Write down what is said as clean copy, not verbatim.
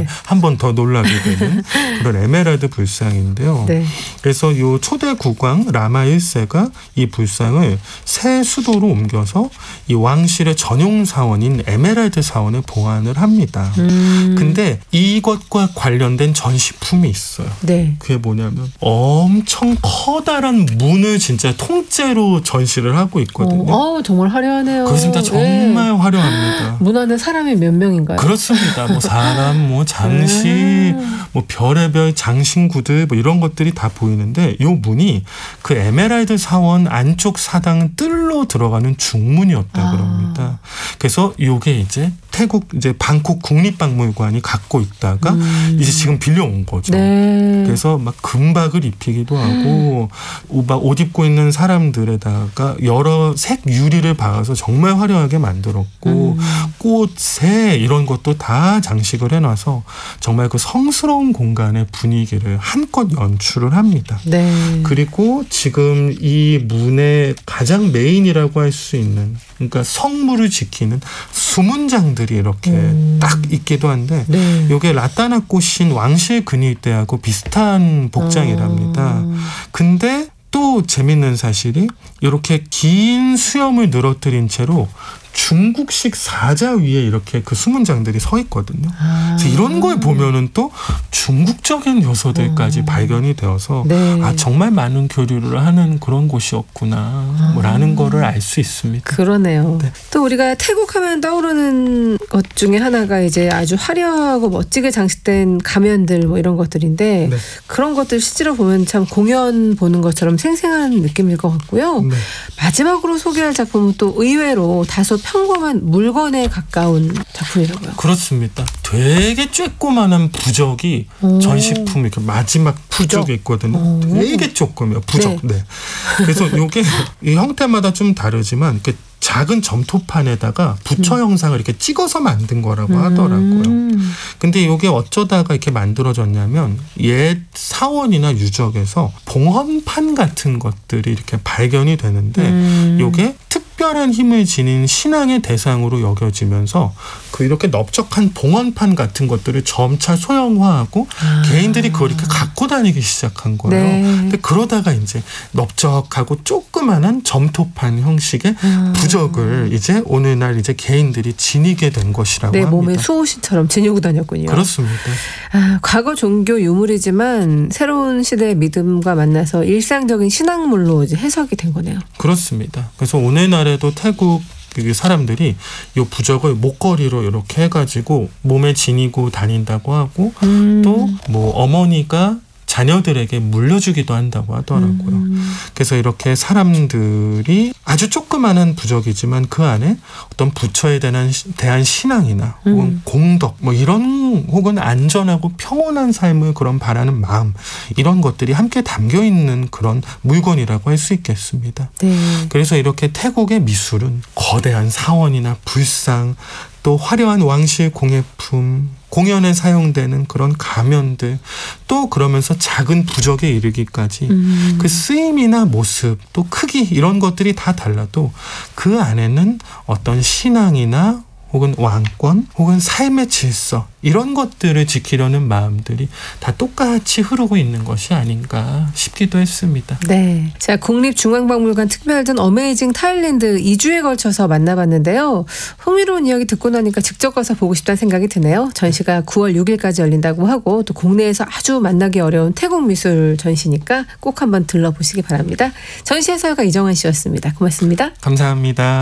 네. 한 번 더 놀라게 되는 그런 에메랄드 불상인데요. 네. 그래서 이 초대 국왕 라마 1세가 이 불상을 새 수도로 옮겨서 이 왕실의 전용 사원인 에메랄드 사원에 보관을 합니다. 근데 이것과 관련된 전시품이 있어요. 네. 그게 뭐냐면 엄청 커다란 문을 진짜 통째로 전시를 하고 있거든요. 정말 화려하네요. 그렇습니다. 정말 화려합니다. 문 안에 사람이 몇 명인가요? 그렇습니다. 뭐 사람, 뭐 장식, 뭐 별의별 장신구들 뭐 이런 것들이 다 보이는데 이 문이 그 에메랄드 사원 안쪽 사당 뜰로 들어가는 중문이었다 그럽니다. 그래서 이게 이제 태국 이제 방콕 국립박물관이 갖고 있다가 이제 지금 빌려온 거죠. 네. 그래서 막 금박을 입히기도 하고 막 옷 입고 있는 사람들에다가 여러 색 유리를 박아서 정말 화려하게 만들었고 꽃, 새 이런 것도 다 장식을 해놔서 정말 그 성스러운 공간의 분위기를 한껏 연출을 합니다. 네. 그리고 지금 이 문의 가장 메인이라고 할 수 있는 그러니까 성물을 지키는 수문장들이 이렇게 딱 있기도 한데 네. 이게 라따나코 신 왕실 근위 때하고 비슷한 복장이랍니다. 근데 또 재밌는 사실이 이렇게 긴 수염을 늘어뜨린 채로 중국식 사자 위에 이렇게 그 수문장들이 서 있거든요. 그래서 이런 걸 보면은 또 중국적인 요소들까지 발견이 되어서 네. 정말 많은 교류를 하는 그런 곳이었구나 라는 거를 알 수 있습니다. 그러네요. 네. 또 우리가 태국하면 떠오르는 것 중에 하나가 이제 아주 화려하고 멋지게 장식된 가면들 뭐 이런 것들인데 네. 그런 것들 실제로 보면 참 공연 보는 것처럼 생생한 느낌일 것 같고요. 네. 마지막으로 소개할 작품은 또 의외로 다소 평범한 물건에 가까운 작품이라고요. 그렇습니다. 되게 쬐꼬만한 부적이 전시품 이렇게 마지막 부적에 있거든요. 되게 조금이요. 부적. 네. 그래서 이게 이 형태마다 좀 다르지만 이렇게 작은 점토판에다가 부처 형상을 이렇게 찍어서 만든 거라고 하더라고요. 근데 이게 어쩌다가 이렇게 만들어졌냐면 옛 사원이나 유적에서 봉헌판 같은 것들이 이렇게 발견이 되는데 이게 특별한 힘을 지닌 신앙의 대상으로 여겨지면서 그 이렇게 넓적한 봉헌판 같은 것들을 점차 소형화하고 개인들이 그걸 이렇게 갖고 다니기 시작한 거예요. 네. 근데 그러다가 이제 넓적하고 조그만한 점토판 형식의 부적을 이제 오늘날 이제 개인들이 지니게 된 것이라고 내 합니다. 몸에 수호신처럼 지니고 다녔군요. 그렇습니다. 과거 종교 유물이지만 새로운 시대의 믿음과 만나서 일상적인 신앙물로 이제 해석이 된 거네요. 그렇습니다. 그래서 오늘날에도 태국 사람들이 이 부적을 목걸이로 이렇게 해가지고 몸에 지니고 다닌다고 하고 또 뭐 어머니가 자녀들에게 물려주기도 한다고 하더라고요. 그래서 이렇게 사람들이 아주 조그마한 부적이지만 그 안에 어떤 부처에 대한 신앙이나 혹은 공덕 뭐 이런 혹은 안전하고 평온한 삶을 그런 바라는 마음 이런 것들이 함께 담겨 있는 그런 물건이라고 할 수 있겠습니다. 네. 그래서 이렇게 태국의 미술은 거대한 사원이나 불상 또 화려한 왕실 공예품, 공연에 사용되는 그런 가면들, 또 그러면서 작은 부적에 이르기까지 그 쓰임이나 모습, 또 크기 이런 것들이 다 달라도 그 안에는 어떤 신앙이나 혹은 왕권, 혹은 삶의 질서 이런 것들을 지키려는 마음들이 다 똑같이 흐르고 있는 것이 아닌가 싶기도 했습니다. 네. 자, 국립중앙박물관 특별전 어메이징 타일랜드 2주에 걸쳐서 만나봤는데요. 흥미로운 이야기 듣고 나니까 직접 가서 보고 싶다는 생각이 드네요. 전시가 9월 6일까지 열린다고 하고 또 국내에서 아주 만나기 어려운 태국 미술 전시니까 꼭 한번 들러보시기 바랍니다. 전시 해설가 이정환 씨였습니다. 고맙습니다. 감사합니다.